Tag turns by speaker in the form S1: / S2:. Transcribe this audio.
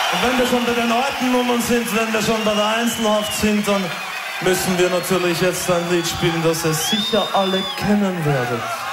S1: Und wenn wir schon bei den alten Nummern sind, wenn wir schon bei der Einzelhaft sind, dann müssen wir natürlich jetzt ein Lied spielen, das ihr sicher alle kennen werdet.